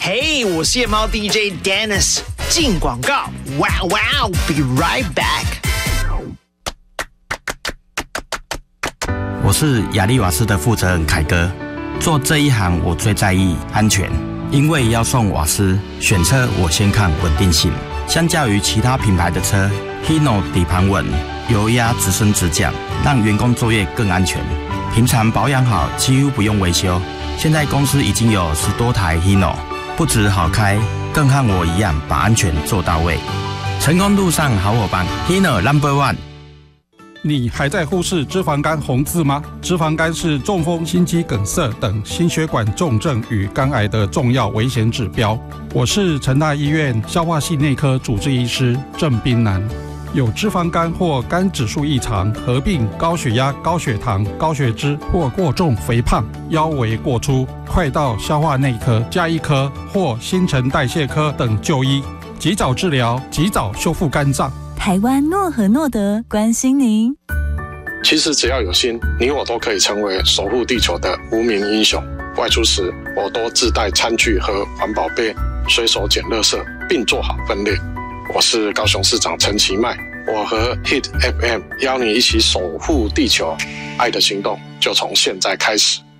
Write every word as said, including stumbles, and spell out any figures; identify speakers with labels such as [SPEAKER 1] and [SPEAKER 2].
[SPEAKER 1] 嘿，我是夜猫 D J Dennis， 进广告。Wow wow， be right back。
[SPEAKER 2] 我是亚力瓦斯的负责人凯哥，做这一行我最在意安全，因为要送瓦斯，选车我先看稳定性。相较于其他品牌的车 ，Hino 底盘稳，油压直升直降，让员工作业更安全。平常保养好，几乎不用维修。现在公司已经有十多台 Hino， 不止好开，更和我一样把安全做到位。成功路上好伙伴 ，Hino Number One。
[SPEAKER 3] 你还在忽视脂肪肝红字吗？脂肪肝是中风、心肌梗塞等心血管重症与肝癌的重要危险指标。我是成大医院消化系内科主治医师郑彬南。有脂肪肝或肝指数异常，合并高血压、高血糖、高血脂或过重肥胖、腰围过粗，快到消化内科、家医科或新陈代谢科等就医，及早治疗，及早修复肝脏。
[SPEAKER 4] 台湾诺和诺德关心您。
[SPEAKER 5] 其实只要有心，你我都可以成为守护地球的无名英雄。外出时，我都自带餐具和环保杯，随手捡垃圾，并做好分类。我是高雄市长陈其迈，我和 Hit F M 邀你一起守护地球，爱的行动就从现在开始。